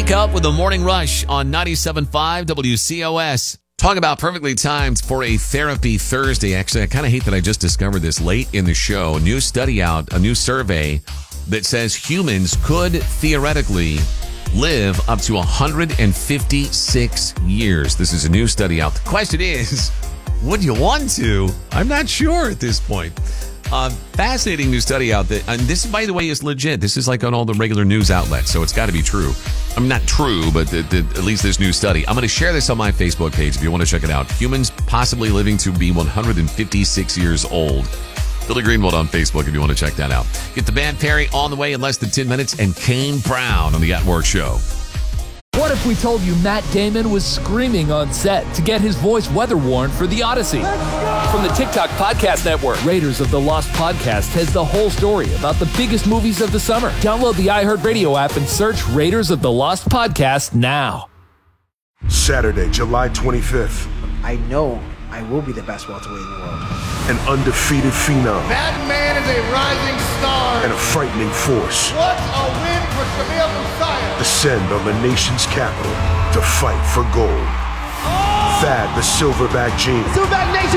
Wake up with the morning rush on 97.5 WCOS. Talk about perfectly timed for a therapy Thursday. Actually, I kind of hate that I just discovered this late in the show. A new study out, a new survey that says humans could theoretically live up to 156 years. This is a new study out. The question is, would you want to? I'm not sure at this point. Fascinating new study out there. And this, by the way, is legit. This is like on all the regular news outlets, so it's got to be true. I'm not true, but at least this new study. I'm going to share this on my Facebook page if you want to check it out. Humans possibly living to be 156 years old. Billy Greenwald on Facebook if you want to check that out. Get the band Perry on the way in less than 10 minutes and Kane Brown on the At Work Show. What if we told you Matt Damon was screaming on set to get his voice weather-worn for The Odyssey? From the TikTok Podcast Network, Raiders of the Lost Podcast has the whole story about the biggest movies of the summer. Download the iHeartRadio app and search Raiders of the Lost Podcast now. Saturday, July 25th. I know I will be the best welterweight in the world. An undefeated phenom. That man is a rising star. And a frightening force. What a win for Shamil Musayev. Descend on the nation's capital to fight for gold. Thad the Silverback Gene. Silverback Nation.